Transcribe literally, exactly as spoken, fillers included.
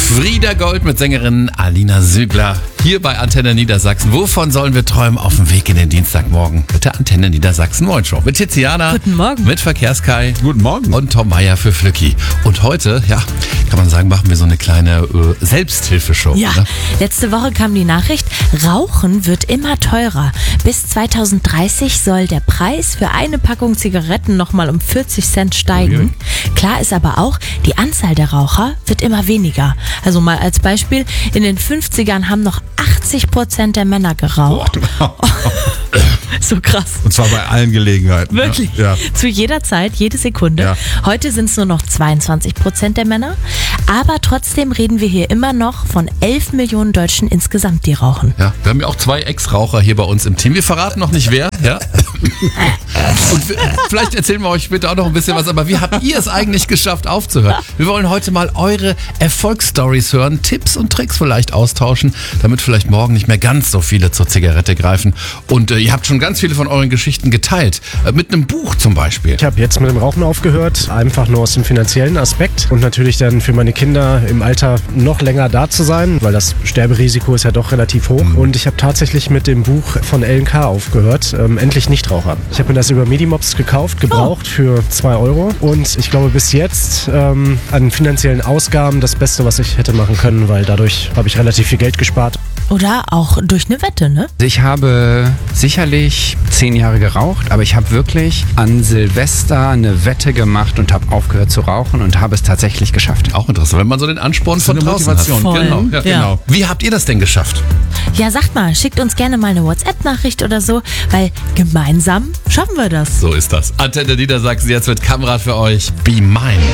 Frieda Gold mit Sängerin Alina Sügler. Hier bei Antenne Niedersachsen. Wovon sollen wir träumen auf dem Weg in den Dienstagmorgen? Mit der Antenne Niedersachsen Morning Show. Mit Tiziana. Guten Morgen. Mit Verkehrskai. Guten Morgen. Und Tom Meyer für Flücki. Und heute, ja, kann man sagen, machen wir so eine kleine äh, Selbsthilfeshow. Ja, ne? Letzte Woche kam die Nachricht, Rauchen wird immer teurer. Bis zweitausenddreißig soll der Preis für eine Packung Zigaretten nochmal um vierzig Cent steigen. Klar ist aber auch, die Anzahl der Raucher wird immer weniger. Also mal als Beispiel, in den fünfzigern haben noch achtzig Prozent der Männer geraucht. So krass. Und zwar bei allen Gelegenheiten. Wirklich? Ja. Zu jeder Zeit, jede Sekunde. Ja. Heute sind es nur noch zweiundzwanzig Prozent der Männer. Aber trotzdem reden wir hier immer noch von elf Millionen Deutschen insgesamt, die rauchen. Ja, wir haben ja auch zwei Ex-Raucher hier bei uns im Team. Wir verraten noch nicht wer. Ja. Und wir, vielleicht erzählen wir euch später auch noch ein bisschen was. Aber wie habt ihr es eigentlich geschafft aufzuhören? Wir wollen heute mal eure Erfolgsstories hören, Tipps und Tricks vielleicht austauschen, damit vielleicht morgen nicht mehr ganz so viele zur Zigarette greifen. Und äh, ihr habt schon ganz viele von euren Geschichten geteilt. Äh, mit einem Buch zum Beispiel. Ich habe jetzt mit dem Rauchen aufgehört, einfach nur aus dem finanziellen Aspekt und natürlich dann für meine Kinder im Alter noch länger da zu sein, weil das Sterberisiko ist ja doch relativ hoch. Mhm. Und ich habe tatsächlich mit dem Buch von L K aufgehört, ähm, Endlich Nichtraucher. Ich habe mir das über Medimops gekauft, gebraucht oh. für zwei Euro und ich glaube bis jetzt ähm, an finanziellen Ausgaben das Beste, was ich hätte machen können, weil dadurch habe ich relativ viel Geld gespart. Oder auch durch eine Wette, ne? Ich habe sicherlich zehn Jahre geraucht, aber ich habe wirklich an Silvester eine Wette gemacht und habe aufgehört zu rauchen und habe es tatsächlich geschafft. Auch interessant, wenn man so den Ansporn von eine draußen Motivation. hat. Voll. Genau, ja, Ja. genau. Wie habt ihr das denn geschafft? Ja, sagt mal, schickt uns gerne mal eine WhatsApp-Nachricht oder so, weil gemeinsam schaffen wir das. So ist das. Antenne Niedersachsen jetzt mit Kamerad für euch. Be Mine.